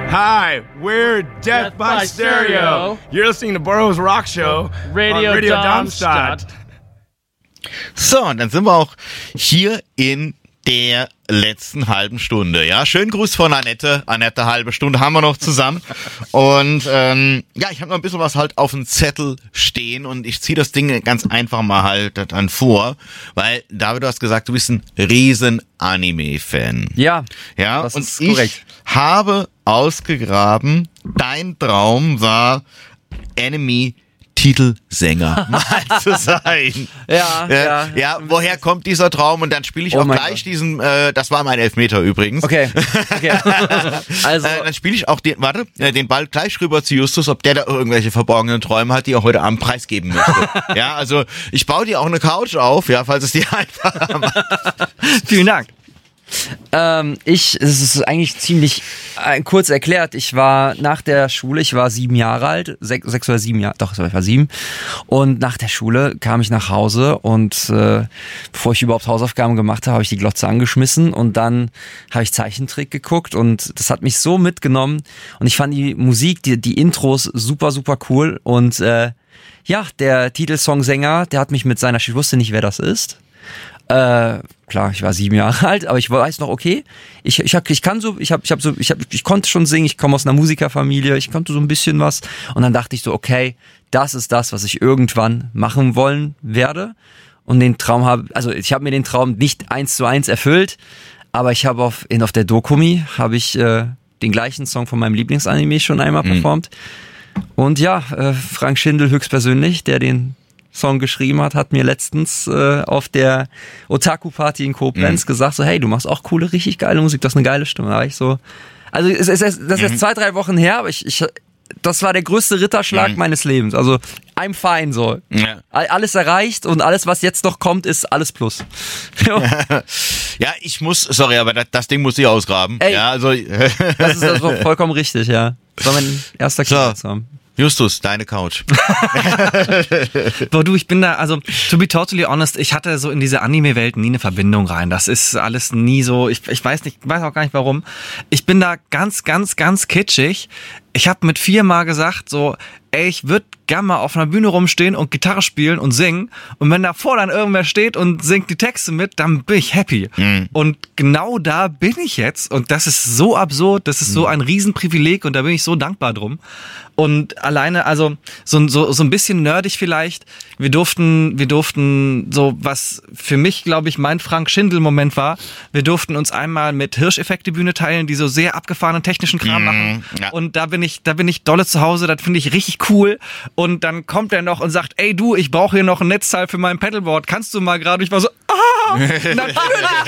Hi, we're Death by Stereo. You're listening to Burroughs Rock Show Radio on Radio Darmstadt. So, und dann sind wir auch hier in der letzten halben Stunde. Ja, schönen Gruß von Annette. Annette, halbe Stunde haben wir noch zusammen. Und ja, ich habe noch ein bisschen was halt auf dem Zettel stehen und ich ziehe das Ding ganz einfach mal halt dann vor, weil David, du hast gesagt, du bist ein riesen Anime-Fan. Ja, Ja, das und ist korrekt. ich habe ausgegraben, dein Traum war Titelsänger mal zu sein. Ja. Woher kommt dieser Traum? Und dann spiele ich auch mein gleich Gott. diesen, das war mein Elfmeter übrigens. Okay. Also, Dann spiele ich auch den Ball gleich rüber zu Justus, ob der da irgendwelche verborgenen Träume hat, die er heute Abend preisgeben möchte. Ja, also ich baue dir auch eine Couch auf, ja, falls es dir einfacher macht. vielen Dank. Es ist eigentlich ziemlich kurz erklärt. Ich war nach der Schule, ich war 7 Jahre alt, 6 oder 7 Jahre, doch, ich war 7. Und nach der Schule kam ich nach Hause und bevor ich überhaupt Hausaufgaben gemacht habe ich die Glotze angeschmissen und dann habe ich Zeichentrick geguckt und das hat mich so mitgenommen und ich fand die Musik, die Intros super, super cool und ja, der Titelsongsänger, der hat mich mit seiner, ich wusste nicht, wer das ist. Klar, ich war 7 Jahre alt, aber ich weiß noch, okay, ich konnte schon singen, ich komme aus einer Musikerfamilie, ich konnte so ein bisschen was und dann dachte ich so, okay, das ist das, was ich irgendwann machen wollen werde und den Traum ich habe mir den Traum nicht 1:1 erfüllt, aber ich habe auf der Dokumi habe ich den gleichen Song von meinem Lieblingsanime schon einmal performt und ja, Frank Schindel höchstpersönlich, der den Song geschrieben hat mir letztens auf der Otaku-Party in Koblenz gesagt, so hey, du machst auch coole, richtig geile Musik, das ist eine geile Stimme. Da war ich so, also das ist jetzt 2-3 Wochen her, aber das war der größte Ritterschlag meines Lebens. Also I'm fine so. Ja. Alles erreicht und alles, was jetzt noch kommt, ist alles plus. Ja, sorry, aber das Ding muss ich ausgraben. Ey, ja, also das ist also vollkommen richtig, ja. Das war mein erster Kindersong. Justus, deine Couch. Boah, du, ich bin da, also, to be totally honest, ich hatte so in diese Anime-Welt nie eine Verbindung rein. Das ist alles nie so, ich weiß auch gar nicht warum. Ich bin da ganz, ganz, ganz kitschig. Ich habe mit 4 Mal gesagt, so, ey, ich würde gerne mal auf einer Bühne rumstehen und Gitarre spielen und singen. Und wenn davor dann irgendwer steht und singt die Texte mit, dann bin ich happy. Und genau da bin ich jetzt. Und das ist so absurd, das ist so ein Riesenprivileg und da bin ich so dankbar drum. Und alleine, also so ein bisschen nerdig vielleicht, wir durften so, was für mich, glaube ich, mein Frank-Schindel-Moment war, wir durften uns einmal mit Hirscheffekt die Bühne teilen, die so sehr abgefahrenen technischen Kram machen. Ja. Und da bin ich dolle zu Hause, das finde ich richtig cool. Und dann kommt er noch und sagt, ey du, ich brauche hier noch ein Netzteil für mein Pedalboard, kannst du mal gerade? Ich war so, natürlich!